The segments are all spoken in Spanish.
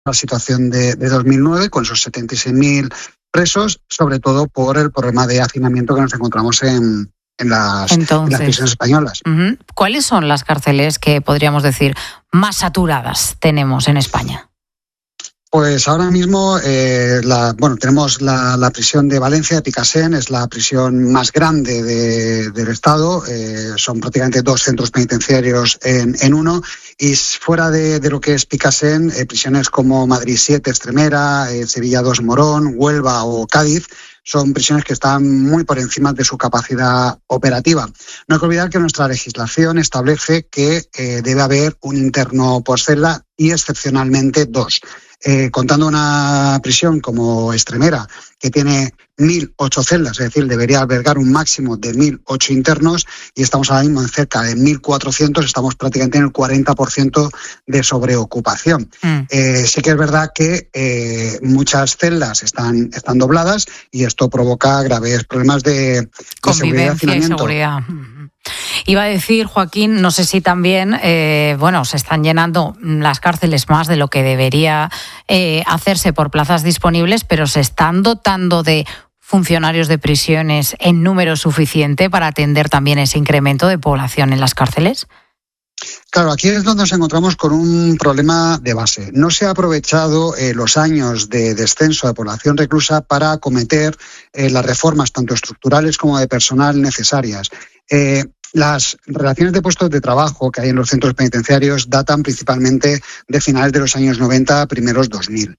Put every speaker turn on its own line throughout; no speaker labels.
la situación de 2009 con esos 76.000 presos, sobre todo por el problema de hacinamiento que nos encontramos en las prisiones españolas.
¿Cuáles son las cárceles que podríamos decir más saturadas tenemos en España?
Pues ahora mismo tenemos la prisión de Valencia, de Picassent, es la prisión más grande del Estado. Son prácticamente 2 centros penitenciarios en uno. Y fuera de lo que es Picassent, prisiones como Madrid 7, Extremera, Sevilla 2, Morón, Huelva o Cádiz, son prisiones que están muy por encima de su capacidad operativa. No hay que olvidar que nuestra legislación establece que debe haber un interno por celda y excepcionalmente 2. Contando una prisión como Extremera, que tiene 1.008 celdas, es decir, debería albergar un máximo de 1.008 internos, y estamos ahora mismo en cerca de 1.400, estamos prácticamente en el 40% de sobreocupación. Sí que es verdad que muchas celdas están dobladas y esto provoca graves problemas de
convivencia y seguridad. Iba a decir, Joaquín, no sé si también, se están llenando las cárceles más de lo que debería hacerse por plazas disponibles, pero se están dotando de funcionarios de prisiones en número suficiente para atender también ese incremento de población en las cárceles.
Claro, aquí es donde nos encontramos con un problema de base. No se ha aprovechado los años de descenso de población reclusa para acometer las reformas tanto estructurales como de personal necesarias. Las relaciones de puestos de trabajo que hay en los centros penitenciarios datan principalmente de finales de los años 90, primeros 2000.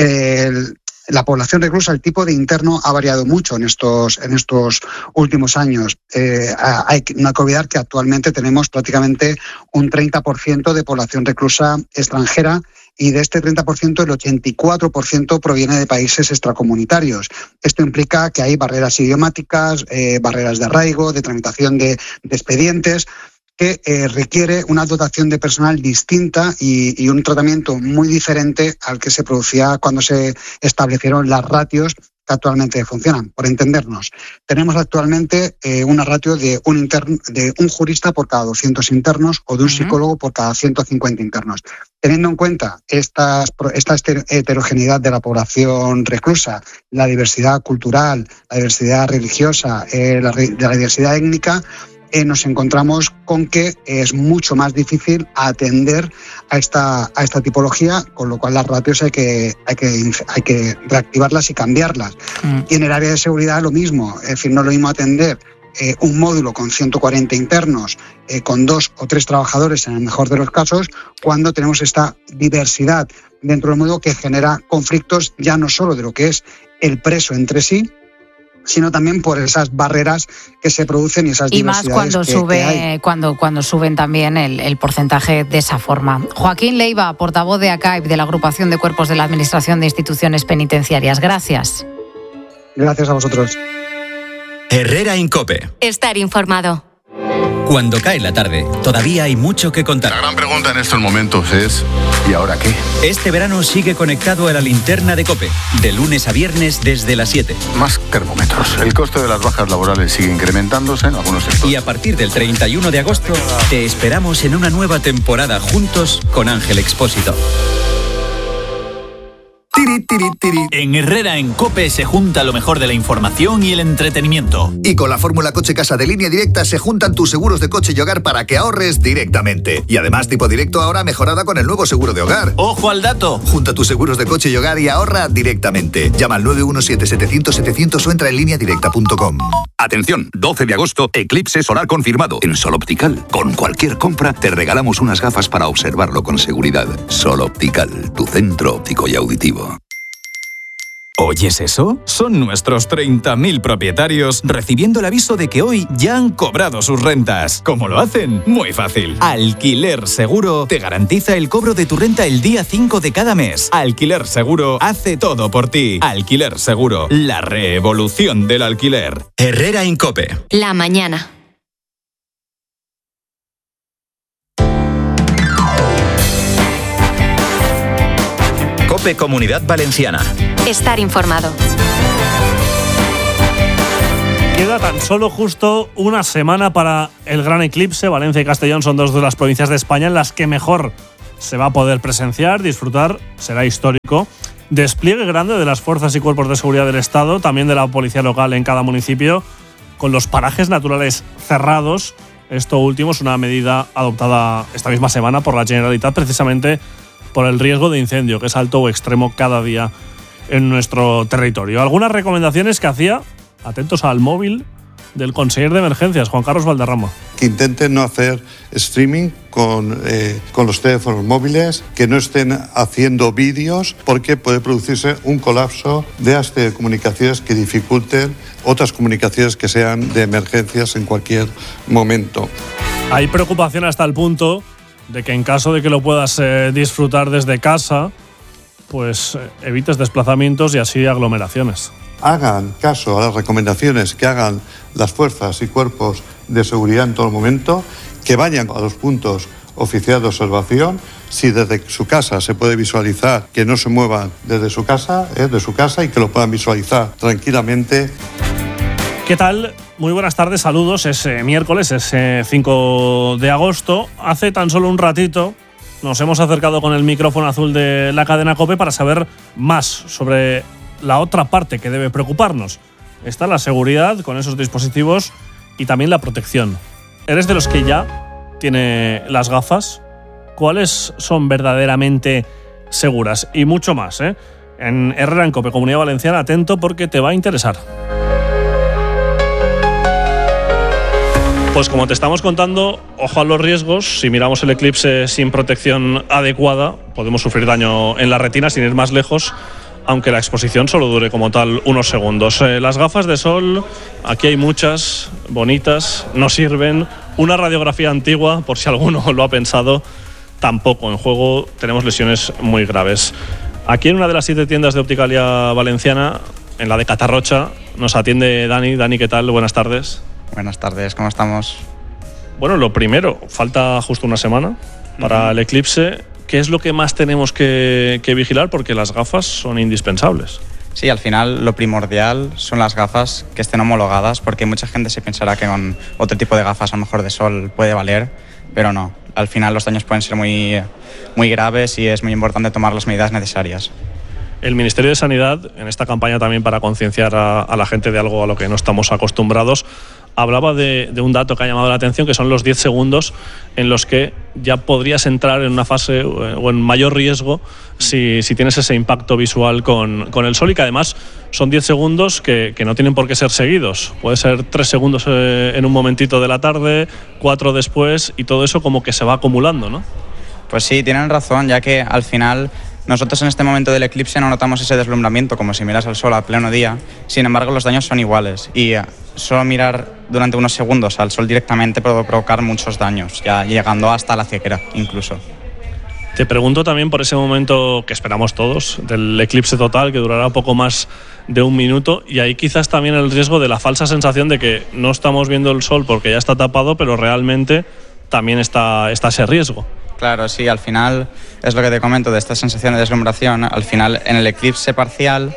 La población reclusa, el tipo de interno ha variado mucho en estos últimos años. No hay que olvidar que actualmente tenemos prácticamente un 30% de población reclusa extranjera, y de este 30% el 84% proviene de países extracomunitarios. Esto implica que hay barreras idiomáticas, barreras de arraigo, de tramitación de expedientes, que requiere una dotación de personal distinta y un tratamiento muy diferente al que se producía cuando se establecieron las ratios que actualmente funcionan. Por entendernos, tenemos actualmente una ratio de un jurista por cada 200 internos o de un psicólogo por cada 150 internos. Teniendo en cuenta esta heterogeneidad de la población reclusa, la diversidad cultural, la diversidad religiosa, la diversidad étnica, nos encontramos con que es mucho más difícil atender a esta tipología, con lo cual las ratios hay que reactivarlas y cambiarlas. Y en el área de seguridad lo mismo, es decir, no es lo mismo atender un módulo con 140 internos, con 2 o 3 trabajadores en el mejor de los casos, cuando tenemos esta diversidad dentro del módulo que genera conflictos ya no solo de lo que es el preso entre sí, sino también por esas barreras que se producen y esas diversidades que hay.
Cuando suben también el porcentaje de esa forma. Joaquín Leiva, portavoz de ACAIP, de la Agrupación de Cuerpos de la Administración de Instituciones Penitenciarias. Gracias.
Gracias a vosotros.
Herrera en COPE.
Estar informado.
Cuando cae la tarde, todavía hay mucho que contar.
La gran pregunta en estos momentos es, ¿y ahora qué?
Este verano sigue conectado a la linterna de COPE, de lunes a viernes desde las 7.
Más termómetros. El coste de las bajas laborales sigue incrementándose en algunos sectores.
Y a partir del 31 de agosto, te esperamos en una nueva temporada juntos con Ángel Expósito.
En Herrera en COPE se junta lo mejor de la información y el entretenimiento.
Y con la fórmula Coche Casa de Línea Directa se juntan tus seguros de coche y hogar para que ahorres directamente. Y además Tipo Directo ahora mejorada con el nuevo seguro de hogar.
¡Ojo al dato!
Junta tus seguros de coche y hogar y ahorra directamente. Llama al 917-700-700 o entra en lineadirecta.com.
Atención, 12 de agosto, eclipse solar confirmado. En Sol Optical, con cualquier compra, te regalamos unas gafas para observarlo con seguridad. Sol Optical, tu centro óptico y auditivo.
¿Oyes eso? Son nuestros 30.000 propietarios recibiendo el aviso de que hoy ya han cobrado sus rentas. ¿Cómo lo hacen? Muy fácil. Alquiler Seguro te garantiza el cobro de tu renta el día 5 de cada mes. Alquiler Seguro hace todo por ti. Alquiler Seguro, la revolución del alquiler.
Herrera en COPE.
La mañana.
COPE Comunidad Valenciana.
Estar informado.
Queda tan solo justo una semana para el gran eclipse. Valencia y Castellón son 2 de las provincias de España en las que mejor se va a poder presenciar, disfrutar, será histórico. Despliegue grande de las fuerzas y cuerpos de seguridad del Estado, también de la policía local en cada municipio, con los parajes naturales cerrados. Esto último es una medida adoptada esta misma semana por la Generalitat, precisamente por el riesgo de incendio, que es alto o extremo cada día en nuestro territorio. Algunas recomendaciones que hacía, atentos al móvil, del conseller de emergencias, Juan Carlos Valderrama.
Que intenten no hacer streaming con los teléfonos móviles, que no estén haciendo vídeos, porque puede producirse un colapso de las telecomunicaciones que dificulten otras comunicaciones que sean de emergencias en cualquier momento.
Hay preocupación hasta el punto de que en caso de que lo puedas disfrutar desde casa, pues evites desplazamientos y así aglomeraciones.
Hagan caso a las recomendaciones que hagan las fuerzas y cuerpos de seguridad en todo momento, que vayan a los puntos oficiales de observación. Si desde su casa se puede visualizar, que no se muevan desde su casa, y que lo puedan visualizar tranquilamente.
¿Qué tal? Muy buenas tardes, saludos. Es miércoles, es 5 de agosto. Hace tan solo un ratito nos hemos acercado con el micrófono azul de la cadena COPE para saber más sobre la otra parte que debe preocuparnos. Está la seguridad con esos dispositivos y también la protección. ¿Eres de los que ya tiene las gafas? ¿Cuáles son verdaderamente seguras? Y mucho más, en Herrera en COPE, Comunidad Valenciana, atento porque te va a interesar. Pues como te estamos contando, ojo a los riesgos. Si miramos el eclipse sin protección adecuada, podemos sufrir daño en la retina sin ir más lejos, aunque la exposición solo dure como tal unos segundos. Las gafas de sol, aquí hay muchas, bonitas, no sirven. Una radiografía antigua, por si alguno lo ha pensado, tampoco. En juego tenemos lesiones muy graves. Aquí en una de las 7 tiendas de Opticalia Valenciana, en la de Catarrocha, nos atiende Dani. Dani, ¿qué tal? Buenas tardes.
Buenas tardes, ¿cómo estamos?
Bueno, lo primero, falta justo una semana para el eclipse. ¿Qué es lo que más tenemos que vigilar? Porque las gafas son indispensables.
Sí, al final lo primordial son las gafas que estén homologadas, porque mucha gente se pensará que con otro tipo de gafas, a lo mejor de sol, puede valer, pero no. Al final los daños pueden ser muy, muy graves y es muy importante tomar las medidas necesarias.
El Ministerio de Sanidad, en esta campaña también para concienciar a la gente de algo a lo que no estamos acostumbrados, hablaba de un dato que ha llamado la atención, que son los 10 segundos en los que ya podrías entrar en una fase o en mayor riesgo si tienes ese impacto visual con el sol, y que además son 10 segundos que no tienen por qué ser seguidos. Puede ser 3 segundos en un momentito de la tarde, 4 después, y todo eso como que se va acumulando, ¿no?
Pues sí, tienen razón, ya que al final nosotros en este momento del eclipse no notamos ese deslumbramiento como si miras al sol a pleno día. Sin embargo, los daños son iguales y solo mirar durante unos segundos al sol directamente puede provocar muchos daños, ya llegando hasta la ceguera incluso.
Te pregunto también por ese momento que esperamos todos, del eclipse total, que durará poco más de un minuto, y ahí quizás también el riesgo de la falsa sensación de que no estamos viendo el sol porque ya está tapado, pero realmente también está ese riesgo.
Claro, sí, al final es lo que te comento de esta sensación de deslumbración. Al final, en el eclipse parcial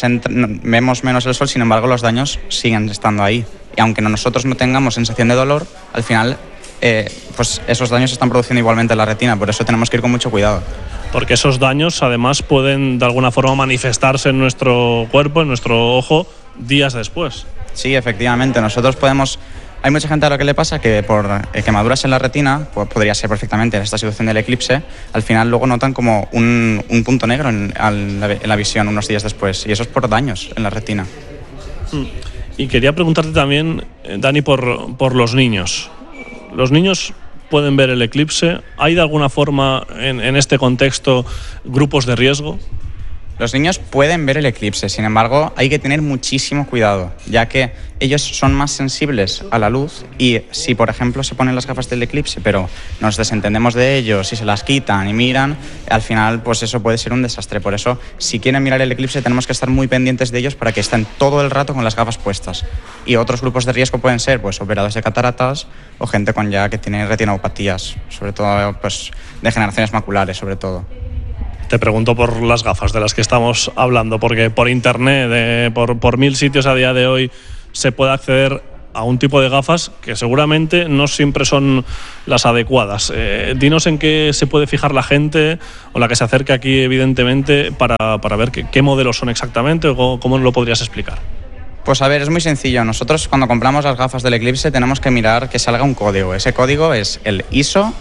vemos menos el sol, sin embargo, los daños siguen estando ahí. Y aunque nosotros no tengamos sensación de dolor, al final, pues esos daños se están produciendo igualmente en la retina. Por eso tenemos que ir con mucho cuidado.
Porque esos daños, además, pueden de alguna forma manifestarse en nuestro cuerpo, en nuestro ojo, días después.
Sí, efectivamente. Nosotros podemos... Hay mucha gente a lo que le pasa que por quemaduras en la retina, pues podría ser perfectamente en esta situación del eclipse, al final luego notan como un punto negro en la visión unos días después, y eso es por daños en la retina.
Y quería preguntarte también, Dani, por los niños. ¿Los niños pueden ver el eclipse? ¿Hay de alguna forma en este contexto grupos de riesgo?
Los niños pueden ver el eclipse, sin embargo, hay que tener muchísimo cuidado, ya que ellos son más sensibles a la luz y si, por ejemplo, se ponen las gafas del eclipse, pero nos desentendemos de ellos y se las quitan y miran, al final, pues eso puede ser un desastre. Por eso, si quieren mirar el eclipse, tenemos que estar muy pendientes de ellos para que estén todo el rato con las gafas puestas. Y otros grupos de riesgo pueden ser, pues, operados de cataratas o gente con ya que tiene retinopatías, sobre todo, pues, degeneraciones maculares, sobre todo.
Te pregunto por las gafas de las que estamos hablando, porque por internet, por 1000 sitios a día de hoy, se puede acceder a un tipo de gafas que seguramente no siempre son las adecuadas. Dinos en qué se puede fijar la gente o la que se acerque aquí, evidentemente, para ver qué modelos son exactamente o cómo lo podrías explicar.
Pues a ver, es muy sencillo. Nosotros cuando compramos las gafas del Eclipse tenemos que mirar que salga un código. Ese código es el ISO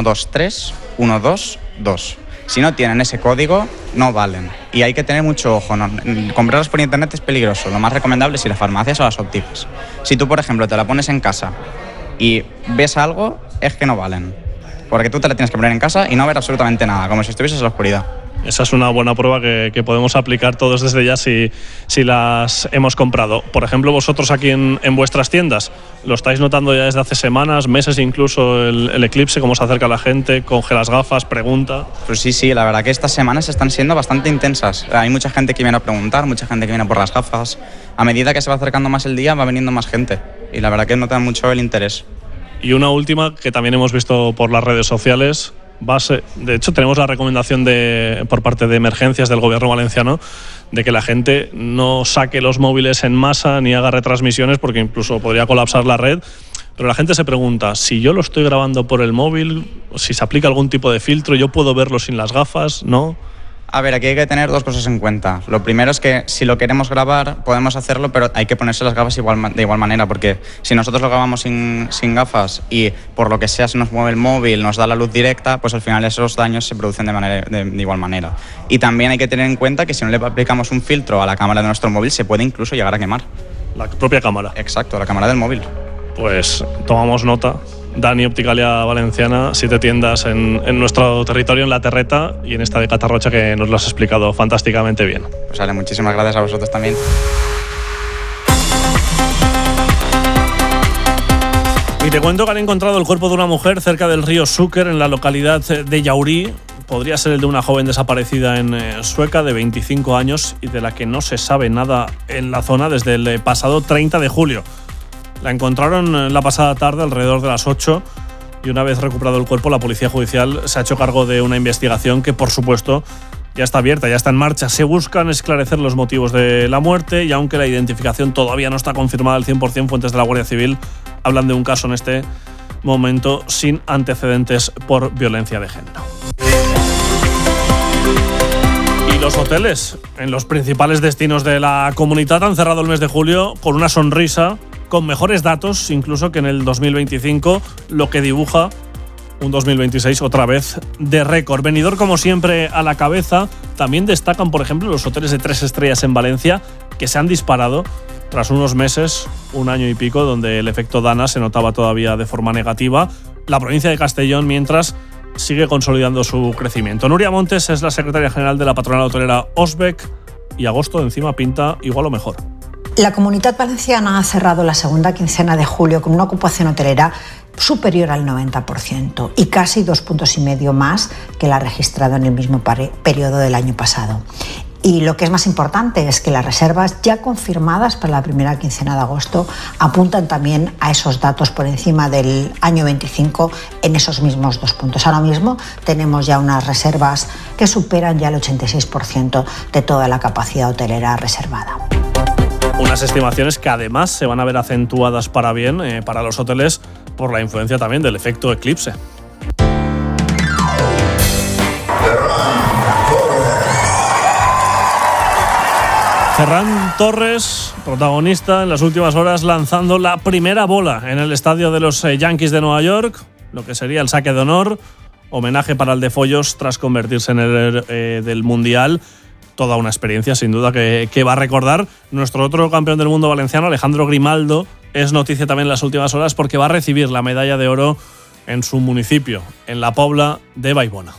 123122. Si no tienen ese código, no valen. Y hay que tener mucho ojo, ¿no? Comprarlas por internet es peligroso. Lo más recomendable es ir a farmacias o a las ópticas. Si tú, por ejemplo, te la pones en casa y ves algo, es que no valen. Porque tú te la tienes que poner en casa y no ver absolutamente nada, como si estuvieses en la oscuridad.
Esa es una buena prueba que podemos aplicar todos desde ya si las hemos comprado. Por ejemplo, vosotros aquí en vuestras tiendas, ¿lo estáis notando ya desde hace semanas, meses incluso, el Eclipse, cómo se acerca la gente, coge las gafas, pregunta?
Pues sí, la verdad que estas semanas están siendo bastante intensas. Hay mucha gente que viene a preguntar, mucha gente que viene por las gafas. A medida que se va acercando más el día, va viniendo más gente. Y la verdad que notan mucho el interés.
Y una última que también hemos visto por las redes sociales. De hecho, tenemos la recomendación por parte de emergencias del gobierno valenciano de que la gente no saque los móviles en masa ni haga retransmisiones porque incluso podría colapsar la red. Pero la gente se pregunta, si yo lo estoy grabando por el móvil, si se aplica algún tipo de filtro, ¿yo puedo verlo sin las gafas? ¿No?
A ver, aquí hay que tener dos cosas en cuenta. Lo primero es que si lo queremos grabar, podemos hacerlo, pero hay que ponerse las gafas de igual manera, porque si nosotros lo grabamos sin gafas y por lo que sea se nos mueve el móvil, nos da la luz directa, pues al final esos daños se producen de igual manera. Y también hay que tener en cuenta que si no le aplicamos un filtro a la cámara de nuestro móvil, se puede incluso llegar a quemar.
La propia cámara.
Exacto, la cámara del móvil.
Pues tomamos nota. Dani, Opticalia Valenciana, 7 tiendas en nuestro territorio, en La Terreta y en esta de Catarrocha, que nos lo has explicado fantásticamente bien.
Pues vale, muchísimas gracias a vosotros también.
Y te cuento que han encontrado el cuerpo de una mujer cerca del río Súquer, en la localidad de Llaurí. Podría ser el de una joven desaparecida en Sueca de 25 años y de la que no se sabe nada en la zona desde el pasado 30 de julio. La encontraron la pasada tarde, alrededor de las 8, y una vez recuperado el cuerpo, la Policía Judicial se ha hecho cargo de una investigación que, por supuesto, ya está abierta, ya está en marcha. Se buscan esclarecer los motivos de la muerte y aunque la identificación todavía no está confirmada al 100%, fuentes de la Guardia Civil hablan de un caso en este momento sin antecedentes por violencia de género. Y los hoteles en los principales destinos de la comunidad han cerrado el mes de julio con una sonrisa, con mejores datos incluso que en el 2025, lo que dibuja un 2026 otra vez de récord. Benidorm, como siempre, a la cabeza. También destacan, por ejemplo, los hoteles de 3 estrellas en Valencia, que se han disparado tras unos meses, un año y pico, donde el efecto Dana se notaba todavía de forma negativa. La provincia de Castellón, mientras, sigue consolidando su crecimiento. Nuria Montes es la secretaria general de la patronal hotelera Osbec y agosto encima pinta igual o mejor.
La Comunidad Valenciana ha cerrado la segunda quincena de julio con una ocupación hotelera superior al 90% y casi 2,5 puntos más que la registrada en el mismo periodo del año pasado. Y lo que es más importante es que las reservas ya confirmadas para la primera quincena de agosto apuntan también a esos datos por encima del año 25 en esos mismos 2 puntos. Ahora mismo tenemos ya unas reservas que superan ya el 86% de toda la capacidad hotelera reservada.
Unas estimaciones que además se van a ver acentuadas para bien para los hoteles por la influencia también del efecto eclipse. Ferran Torres, protagonista en las últimas horas, lanzando la primera bola en el estadio de los Yankees de Nueva York, lo que sería el saque de honor, homenaje para el de Follos tras convertirse en el del Mundial. Toda una experiencia, sin duda, que va a recordar. Nuestro otro campeón del mundo valenciano, Alejandro Grimaldo, es noticia también en las últimas horas porque va a recibir la medalla de oro en su municipio, en la Pobla de Vallbona.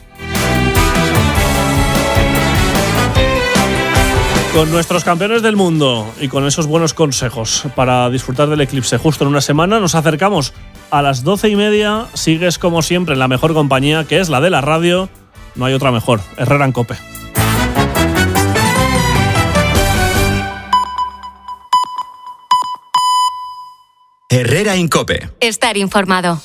Con nuestros campeones del mundo y con esos buenos consejos para disfrutar del eclipse justo en una semana, nos acercamos a las 12:30. Sigues como siempre en la mejor compañía, que es la de la radio. No hay otra mejor. Herrera en COPE.
Herrera en COPE.
Estar informado.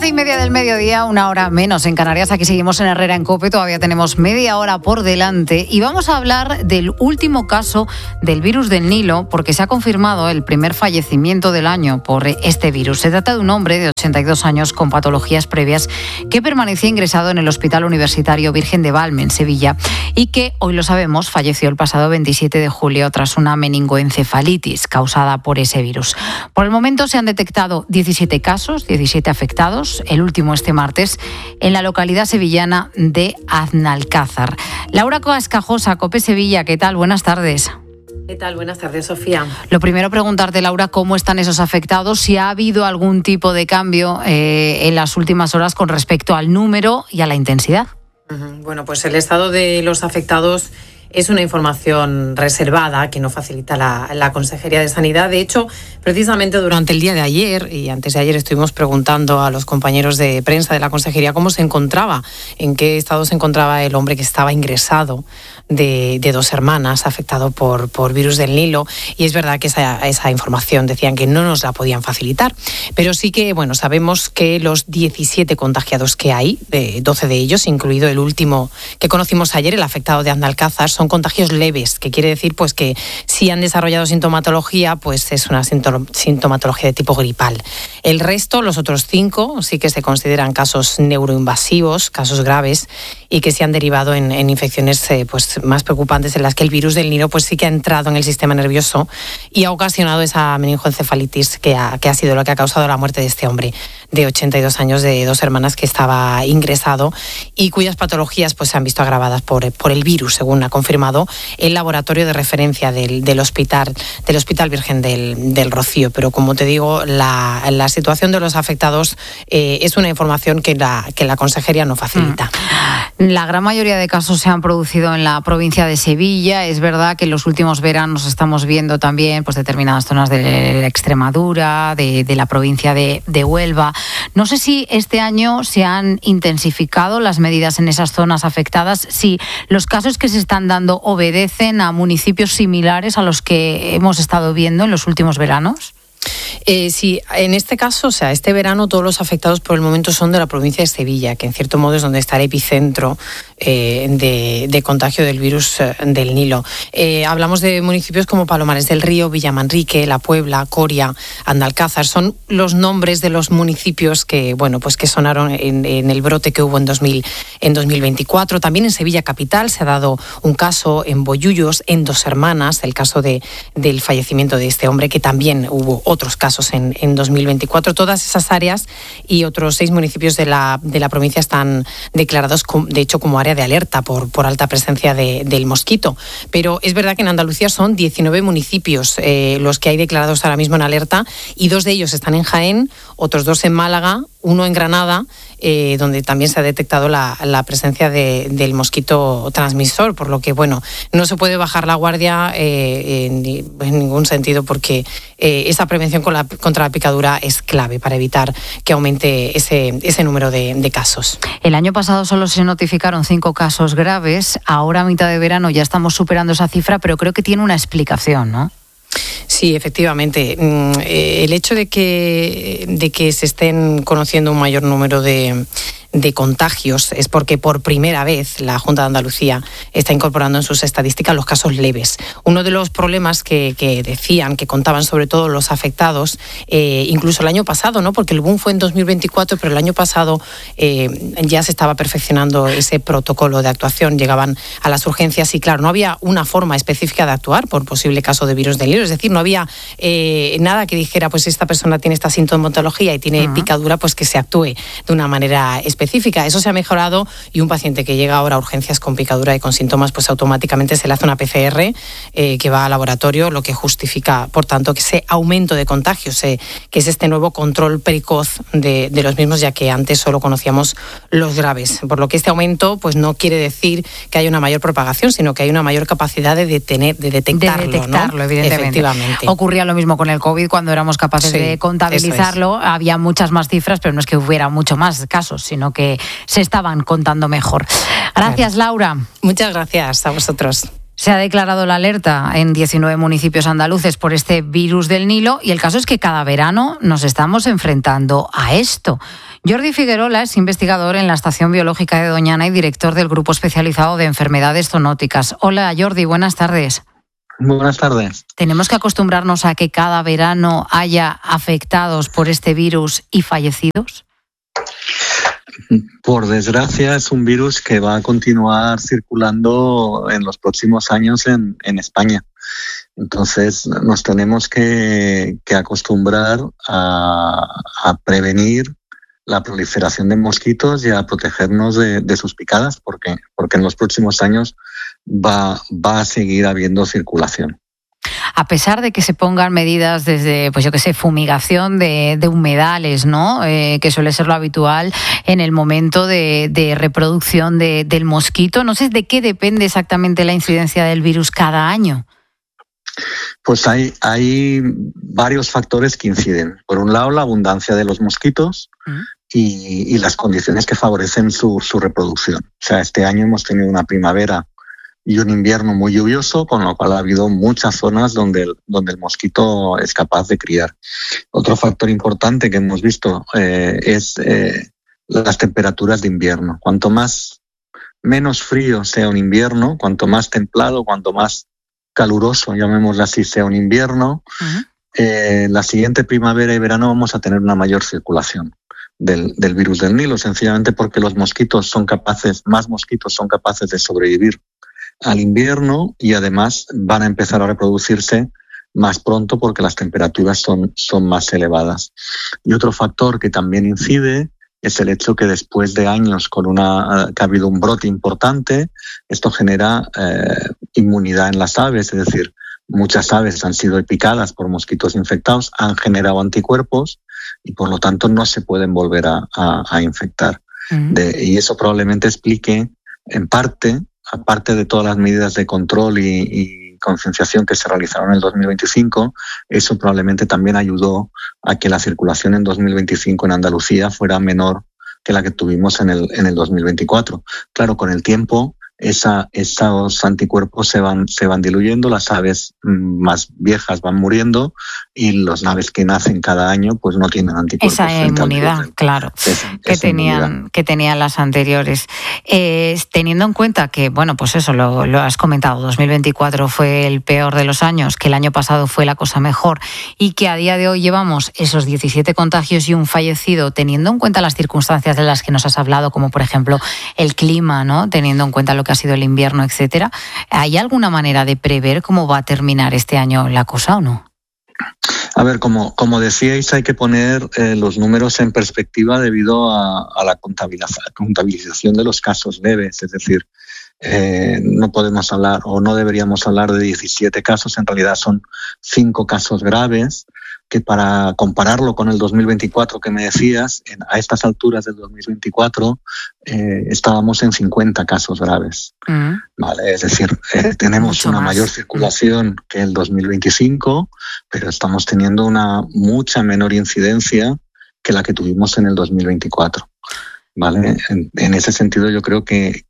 12:30 del mediodía, 1 hora menos en Canarias. Aquí seguimos en Herrera en COPE, todavía tenemos media hora por delante y vamos a hablar del último caso del virus del Nilo, porque se ha confirmado el primer fallecimiento del año por este virus. Se trata de un hombre de 82 años con patologías previas que permanecía ingresado en el Hospital Universitario Virgen de Valme, en Sevilla, y que, hoy lo sabemos, falleció el pasado 27 de julio tras una meningoencefalitis causada por ese virus. Por el momento se han detectado 17 casos, 17 afectados, el último este martes, en la localidad sevillana de Aznalcázar. Laura Cascajosa, COPE Sevilla, ¿qué tal? Buenas tardes.
¿Qué tal? Buenas tardes, Sofía.
Lo primero, preguntarte, Laura, cómo están esos afectados, si ha habido algún tipo de cambio en las últimas horas con respecto al número y a la intensidad.
Bueno, pues el estado de los afectados es una información reservada que no facilita la Consejería de Sanidad. De hecho, precisamente durante el día de ayer y antes de ayer estuvimos preguntando a los compañeros de prensa de la Consejería cómo se encontraba, en qué estado se encontraba el hombre que estaba ingresado de 2 hermanas afectado por virus del Nilo, y es verdad que esa información decían que no nos la podían facilitar, pero sí que, bueno, sabemos que los 17 contagiados que hay, 12 de ellos, incluido el último que conocimos ayer, el afectado de Aznalcázar, son contagios leves, que quiere decir pues que si han desarrollado sintomatología, pues es una sintomatología de tipo gripal. El resto, los otros 5, sí que se consideran casos neuroinvasivos, casos graves, y que se han derivado en infecciones pues más preocupantes, en las que el virus del Nilo pues sí que ha entrado en el sistema nervioso y ha ocasionado esa meningoencefalitis que ha sido lo que ha causado la muerte de este hombre de 82 años, de 2 hermanas, que estaba ingresado y cuyas patologías pues se han visto agravadas por el virus, según ha confirmado el laboratorio de referencia del Hospital Virgen del Rocío. Pero como te digo, la situación de los afectados es una información que la Consejería no facilita.
La gran mayoría de casos se han producido en la provincia de Sevilla. Es verdad que en los últimos veranos estamos viendo también pues determinadas zonas de Extremadura, de la provincia de Huelva. No sé si este año se han intensificado las medidas en esas zonas afectadas, si los casos que se están dando obedecen a municipios similares a los que hemos estado viendo en los últimos veranos.
Sí, en este caso, o sea, este verano todos los afectados por el momento son de la provincia de Sevilla, que en cierto modo es donde está el epicentro de contagio del virus del Nilo. Hablamos de municipios como Palomares del Río, Villamanrique, La Puebla, Coria, Aznalcázar. Son los nombres de los municipios que, bueno, pues que sonaron en el brote que hubo en 2024. También en Sevilla capital se ha dado un caso, en Bollullos, en 2 hermanas, el caso del fallecimiento de este hombre, que también hubo otros casos en 2024. Todas esas áreas y otros 6 municipios de la provincia están declarados, de hecho, como área de alerta por alta presencia del mosquito. Pero es verdad que en Andalucía son 19 municipios los que hay declarados ahora mismo en alerta, y 2 de ellos están en Jaén, otros 2 en Málaga, 1 en Granada, donde también se ha detectado la presencia del mosquito transmisor, por lo que, bueno, no se puede bajar la guardia en ningún sentido, porque esa prevención contra la picadura es clave para evitar que aumente ese número de casos.
El año pasado solo se notificaron 5 casos graves, ahora a mitad de verano ya estamos superando esa cifra, pero creo que tiene una explicación, ¿no?
Sí, efectivamente. El hecho de que se estén conociendo un mayor número de contagios es porque por primera vez la Junta de Andalucía está incorporando en sus estadísticas los casos leves. Uno de los problemas que decían, que contaban sobre todo los afectados, incluso el año pasado, ¿no? Porque el boom fue en 2024, pero el año pasado ya se estaba perfeccionando ese protocolo de actuación. Llegaban a las urgencias y, claro, no había una forma específica de actuar por posible caso de virus del Nilo. Es decir, no había nada que dijera, pues esta persona tiene esta sintomatología y tiene picadura, pues que se actúe de una manera específica. Eso se ha mejorado, y un paciente que llega ahora a urgencias con picadura y con síntomas, pues automáticamente se le hace una PCR que va al laboratorio, lo que justifica, por tanto, que ese aumento de contagios, que es este nuevo control precoz de los mismos, ya que antes solo conocíamos los graves. Por lo que este aumento pues no quiere decir que haya una mayor propagación, sino que hay una mayor capacidad de detectarlo, ¿no?
Evidentemente.
Efectivamente.
Ocurría lo mismo con el COVID, cuando éramos capaces de contabilizarlo. Había muchas más cifras, pero no es que hubiera mucho más casos, sino que se estaban contando mejor. Gracias, Laura.
Muchas gracias a vosotros.
Se ha declarado la alerta en 19 municipios andaluces por este virus del Nilo y el caso es que cada verano nos estamos enfrentando a esto. Jordi Figuerola es investigador en la Estación Biológica de Doñana y director del Grupo Especializado de Enfermedades Zoonóticas. Hola Jordi, buenas tardes.
Buenas tardes.
¿Tenemos que acostumbrarnos a que cada verano haya afectados por este virus y fallecidos?
Por desgracia, es un virus que va a continuar circulando en los próximos años en España. Entonces, nos tenemos que acostumbrar a prevenir la proliferación de mosquitos y a protegernos de sus picadas, porque en los próximos años va a seguir habiendo circulación.
A pesar de que se pongan medidas desde, fumigación de humedales, ¿no? Que suele ser lo habitual en el momento de reproducción del mosquito. No sé de qué depende exactamente la incidencia del virus cada año.
Pues hay varios factores que inciden. Por un lado, la abundancia de los mosquitos y las condiciones que favorecen su reproducción. O sea, este año hemos tenido una primavera y un invierno muy lluvioso, con lo cual ha habido muchas zonas donde el mosquito es capaz de criar. Otro factor importante que hemos visto es las temperaturas de invierno. Cuanto menos frío sea un invierno, cuanto más templado, cuanto más caluroso, llamémoslo así, sea un invierno, la siguiente primavera y verano vamos a tener una mayor circulación del virus del Nilo, sencillamente porque más mosquitos son capaces de sobrevivir al invierno y además van a empezar a reproducirse más pronto porque las temperaturas son más elevadas. Y otro factor que también incide es el hecho que después de años que ha habido un brote importante, esto genera inmunidad en las aves, es decir, muchas aves han sido picadas por mosquitos infectados, han generado anticuerpos y por lo tanto no se pueden volver a infectar. Y eso probablemente explique, en parte, aparte de todas las medidas de control y concienciación que se realizaron en el 2025, eso probablemente también ayudó a que la circulación en 2025 en Andalucía fuera menor que la que tuvimos en el 2024. Claro, con el tiempo esos anticuerpos se van diluyendo, las aves más viejas van muriendo y las aves que nacen cada año pues no tienen anticuerpos.
Esa inmunidad, claro, que tenían las anteriores. Teniendo en cuenta que, bueno, pues eso lo has comentado, 2024 fue el peor de los años, que el año pasado fue la cosa mejor y que a día de hoy llevamos esos 17 contagios y un fallecido, teniendo en cuenta las circunstancias de las que nos has hablado, como por ejemplo el clima, ¿no? Teniendo en cuenta lo que ha sido el invierno, etcétera. ¿Hay alguna manera de prever cómo va a terminar este año la cosa o no?
A ver, como decíais, hay que poner los números en perspectiva debido a la contabilización de los casos leves. Es decir, no podemos hablar o no deberíamos hablar de 17 casos, en realidad son 5 casos graves, que para compararlo con el 2024 que me decías, a estas alturas del 2024 estábamos en 50 casos graves. ¿Vale? Es decir, tenemos una mayor circulación que el 2025, pero estamos teniendo una mucha menor incidencia que la que tuvimos en el 2024. ¿Vale? En ese sentido yo creo que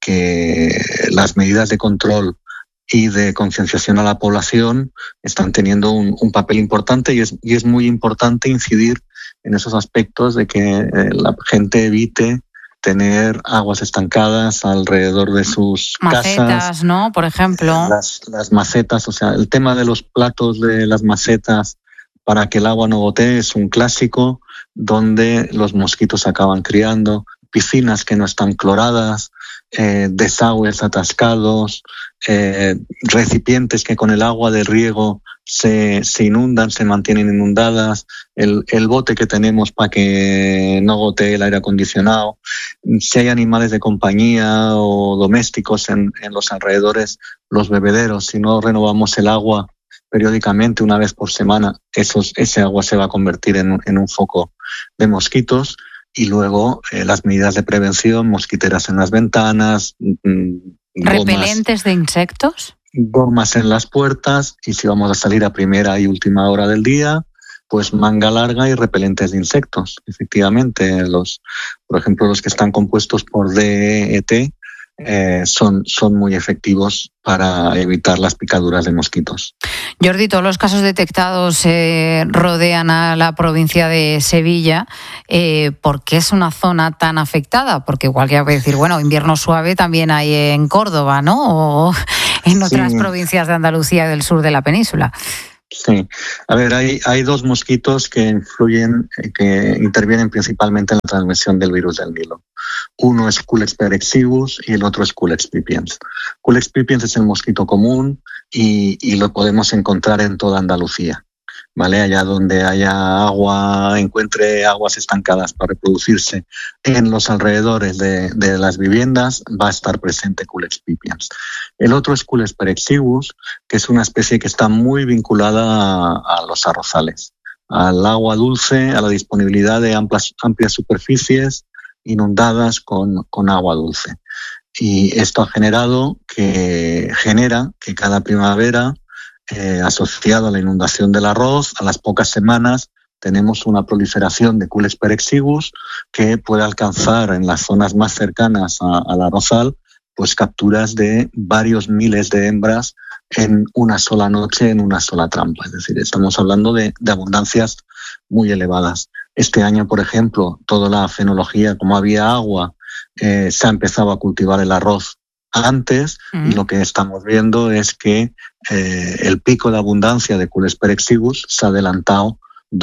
las medidas de control y de concienciación a la población están teniendo un papel importante y es muy importante incidir en esos aspectos de que la gente evite tener aguas estancadas alrededor de sus
macetas,
casas,
¿no? Por ejemplo.
Las macetas, o sea, el tema de los platos de las macetas para que el agua no gotee es un clásico donde los mosquitos acaban criando, piscinas que no están cloradas, desagües atascados, recipientes que con el agua de riego se inundan, se mantienen inundadas, el bote que tenemos para que no gotee el aire acondicionado. Si hay animales de compañía o domésticos en los alrededores, los bebederos, si no renovamos el agua periódicamente una vez por semana, ese agua se va a convertir en un foco de mosquitos. Y luego las medidas de prevención, mosquiteras en las ventanas,
¿repelentes de insectos?
Gomas en las puertas, y si vamos a salir a primera y última hora del día, pues manga larga y repelentes de insectos. Efectivamente, por ejemplo, los que están compuestos por DET son muy efectivos para evitar las picaduras de mosquitos.
Jordi, todos los casos detectados rodean a la provincia de Sevilla. ¿Por qué es una zona tan afectada? Porque igual que puede decir, bueno, invierno suave también hay en Córdoba, ¿no? O en otras provincias de Andalucía y del sur de la península.
Sí, a ver, hay dos mosquitos que intervienen principalmente en la transmisión del virus del Nilo. Uno es Culex perexivus y el otro es Culex pipiens. Culex pipiens es el mosquito común y lo podemos encontrar en toda Andalucía, ¿vale? Allá donde haya agua, encuentre aguas estancadas para reproducirse en los alrededores de las viviendas, va a estar presente Culex pipiens. El otro es Culex perexivus, que es una especie que está muy vinculada a los arrozales, al agua dulce, a la disponibilidad de amplias superficies inundadas con agua dulce. Y esto genera que cada primavera, asociado a la inundación del arroz, a las pocas semanas tenemos una proliferación de Culex perexivus que puede alcanzar en las zonas más cercanas al arrozal pues capturas de varios miles de hembras en una sola noche, en una sola trampa. Es decir, estamos hablando de abundancias muy elevadas. Este año, por ejemplo, toda la fenología, como había agua, se ha empezado a cultivar el arroz antes, y lo que estamos viendo es que el pico de abundancia de Culex perexivus se ha adelantado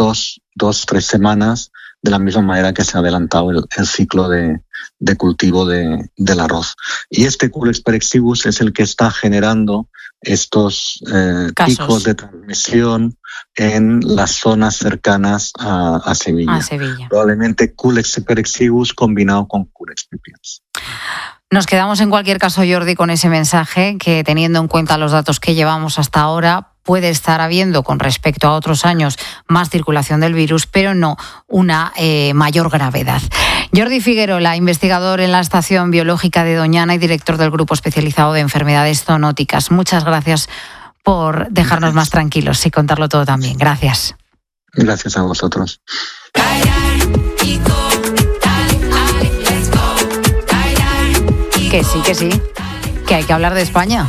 2-3 semanas, de la misma manera que se ha adelantado el ciclo de cultivo del arroz. Y este Culex perexivus es el que está generando estos picos de transmisión en las zonas cercanas a Sevilla. Probablemente Culex perexivus combinado con Culex pipiens.
Nos quedamos en cualquier caso, Jordi, con ese mensaje que, teniendo en cuenta los datos que llevamos hasta ahora, puede estar habiendo, con respecto a otros años, más circulación del virus, pero no una mayor gravedad. Jordi Figuerola, investigador en la Estación Biológica de Doñana y director del Grupo Especializado de Enfermedades Zoonóticas. Muchas gracias por dejarnos más tranquilos y contarlo todo también. Gracias.
Gracias a vosotros.
Que sí, que hay que hablar de España.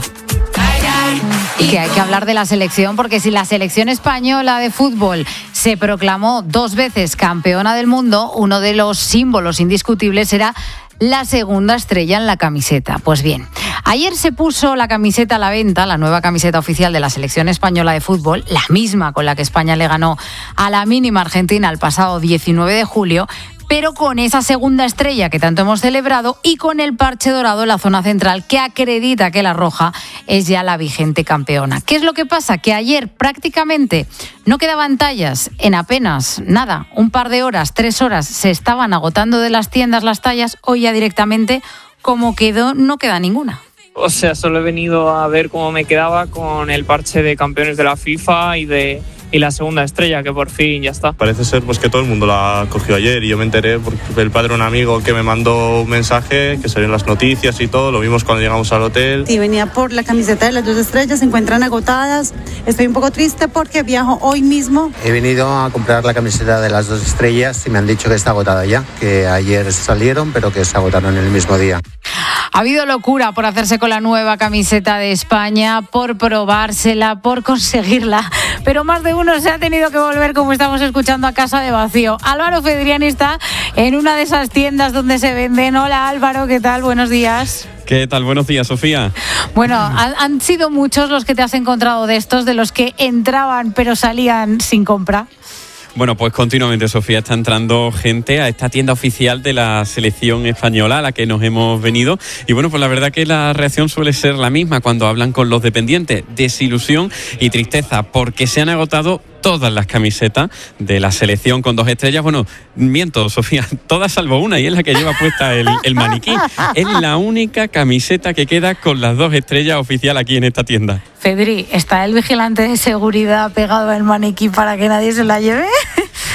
Que hay que hablar de la selección, porque si la selección española de fútbol se proclamó 2 veces campeona del mundo, uno de los símbolos indiscutibles era la segunda estrella en la camiseta. Pues bien, ayer se puso la camiseta a la venta, la nueva camiseta oficial de la selección española de fútbol, la misma con la que España le ganó a la mínima Argentina el pasado 19 de julio, pero con esa segunda estrella que tanto hemos celebrado y con el parche dorado en la zona central que acredita que la roja es ya la vigente campeona. ¿Qué es lo que pasa? Que ayer prácticamente no quedaban tallas, en apenas nada, un par de horas, 3 horas, se estaban agotando de las tiendas las tallas. Hoy ya directamente, como quedó, no queda ninguna.
O sea, solo he venido a ver cómo me quedaba con el parche de campeones de la FIFA y la segunda estrella, que por fin ya está.
Parece ser pues que todo el mundo la cogió ayer y yo me enteré porque el padre de un amigo que me mandó un mensaje que salió en las noticias y todo, lo vimos cuando llegamos al hotel.
Sí, venía por la camiseta de las 2 estrellas, se encuentran agotadas. Estoy un poco triste porque viajo hoy mismo.
He venido a comprar la camiseta de las 2 estrellas y me han dicho que está agotada ya, que ayer salieron pero que se agotaron el mismo día.
Ha habido locura por hacerse con la nueva camiseta de España, por probársela, por conseguirla, pero más de uno se ha tenido que volver, como estamos escuchando, a casa de vacío. Álvaro Fedriani está en una de esas tiendas donde se venden. Hola Álvaro, ¿qué tal? Buenos días.
¿Qué tal? Buenos días, Sofía.
Bueno, han sido muchos los que te has encontrado de estos, de los que entraban pero salían sin compra.
Bueno, pues continuamente, Sofía, está entrando gente a esta tienda oficial de la selección española a la que nos hemos venido. Y bueno, pues la verdad que la reacción suele ser la misma cuando hablan con los dependientes. Desilusión y tristeza, porque se han agotado todas las camisetas de la selección con 2 estrellas. Bueno, miento, Sofía, todas salvo una, y es la que lleva puesta el maniquí. Es la única camiseta que queda con las 2 estrellas oficial aquí en esta tienda.
Fedri, ¿está el vigilante de seguridad pegado al maniquí para que nadie se la lleve?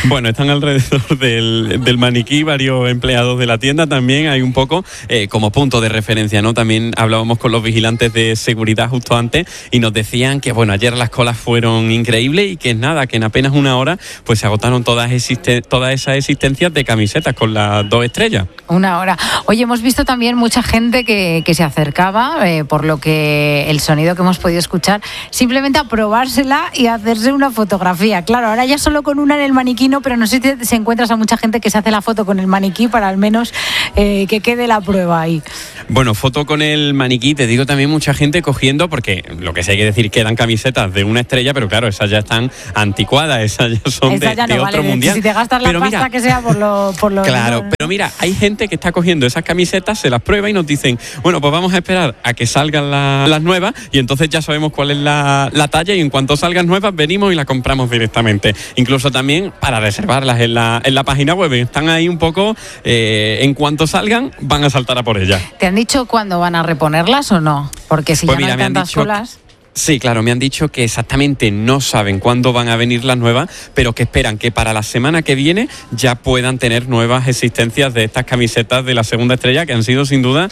Bueno, están alrededor del maniquí varios empleados de la tienda también. Hay un poco como punto de referencia, ¿no? También hablábamos con los vigilantes de seguridad justo antes y nos decían que, bueno, ayer las colas fueron increíbles y que nada, que en apenas una hora pues se agotaron todas esas existencias de camisetas con las 2 estrellas.
Una hora. Oye, hemos visto también mucha gente que se acercaba, por lo que el sonido que hemos podido escuchar, simplemente a probársela y a hacerse una fotografía. Claro, ahora ya solo con una en el maniquí, no, pero no sé si encuentras a mucha gente que se hace la foto con el maniquí para al menos que quede la prueba ahí.
Bueno, foto con el maniquí, te digo también mucha gente cogiendo, porque lo que sí hay que decir, quedan camisetas de 1 estrella, pero claro, esas ya están anticuadas, esas ya son de otro vale, mundial.
Si te gastas la pasta, mira, que sea por lo
claro, pero mira, hay gente que está cogiendo esas camisetas, se las prueba y nos dicen, bueno, pues vamos a esperar a que salgan las nuevas y entonces ya sabemos cuál es la talla y en cuanto salgan nuevas venimos y las compramos directamente. Incluso también para reservarlas en la página web. Están ahí un poco, en cuanto salgan, van a saltar a por ellas.
¿Te han dicho cuándo van a reponerlas o no? Porque si pues ya no hay tantas colas...
Sí, claro, me han dicho que exactamente no saben cuándo van a venir las nuevas, pero que esperan que para la semana que viene ya puedan tener nuevas existencias de estas camisetas de la 2 estrella que han sido sin duda,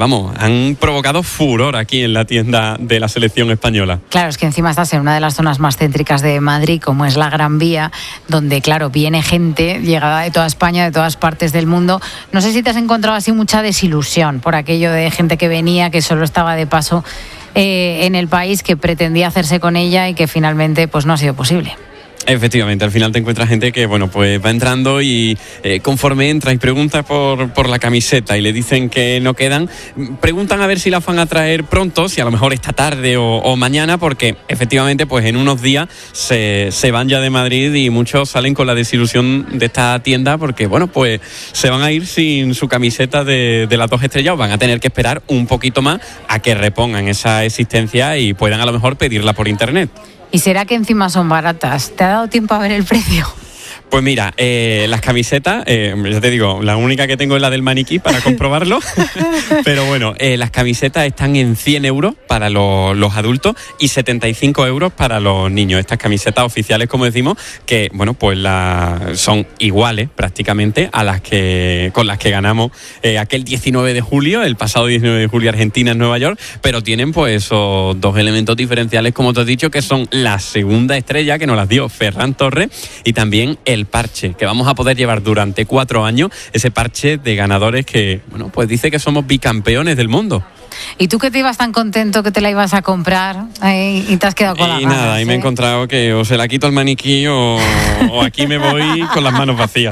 han provocado furor aquí en la tienda de la selección española.
Claro, es que encima estás en una de las zonas más céntricas de Madrid, como es la Gran Vía, donde claro, viene gente llegada de toda España, de todas partes del mundo. No sé si te has encontrado así mucha desilusión por aquello de gente que venía, que solo estaba de paso en el país, que pretendía hacerse con ella y que finalmente pues no ha sido posible.
Efectivamente, al final te encuentras gente que, bueno, pues va entrando y conforme entra y pregunta por la camiseta y le dicen que no quedan, preguntan a ver si las van a traer pronto, si a lo mejor esta tarde o mañana, porque efectivamente pues en unos días se van ya de Madrid y muchos salen con la desilusión de esta tienda porque, bueno, pues se van a ir sin su camiseta de las 2 estrellas o van a tener que esperar un poquito más a que repongan esa existencia y puedan a lo mejor pedirla por internet.
¿Y será que encima son baratas? ¿Te ha dado tiempo a ver el precio?
Pues mira, las camisetas, ya te digo, la única que tengo es la del maniquí para comprobarlo, pero bueno, las camisetas están en 100 euros para los adultos y 75 euros para los niños. Estas camisetas oficiales, como decimos, que bueno, pues son iguales prácticamente a las que con las que ganamos aquel 19 de julio, el pasado 19 de julio Argentina en Nueva York, pero tienen pues esos 2 elementos diferenciales, como te he dicho, que son la 2 estrella que nos las dio Ferran Torres y también el parche que vamos a poder llevar durante 4 años, ese parche de ganadores que, bueno, pues dice que somos bicampeones del mundo.
¿Y tú que te ibas tan contento que te la ibas a comprar y te has quedado con la ganas?
Y nada, y me he encontrado que o se la quito al maniquí o aquí me voy con las manos vacías.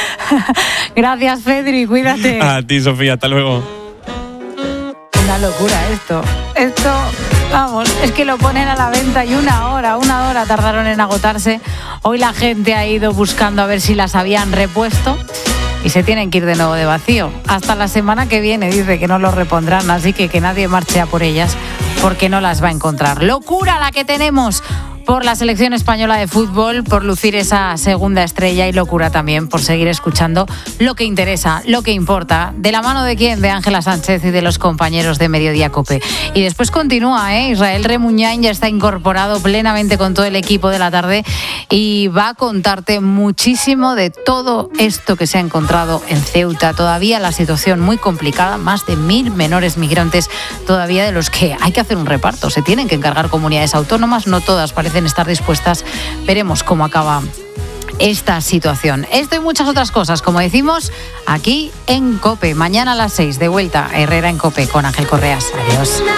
Gracias, Pedri, cuídate.
A ti, Sofía, hasta luego.
Una locura esto, vamos, es que lo ponen a la venta y una hora tardaron en agotarse. Hoy la gente ha ido buscando a ver si las habían repuesto y se tienen que ir de nuevo de vacío. Hasta la semana que viene dice que no lo repondrán, así que nadie marche a por ellas porque no las va a encontrar. Locura la que tenemos por la selección española de fútbol, por lucir esa 2 estrella y locura también por seguir escuchando lo que interesa, lo que importa. ¿De la mano de quién? De Ángela Sánchez y de los compañeros de Mediodía COPE. Y después continúa, Israel Remuñán ya está incorporado plenamente con todo el equipo de la tarde y va a contarte muchísimo de todo esto que se ha encontrado en Ceuta. Todavía la situación muy complicada, más de 1.000 menores migrantes todavía de los que hay que hacer un reparto. Se tienen que encargar comunidades autónomas, no todas parecen estar dispuestas. Veremos cómo acaba esta situación. Esto y muchas otras cosas, como decimos, aquí en COPE. Mañana a las 6, de vuelta, Herrera en COPE con Ángel Correas. Adiós.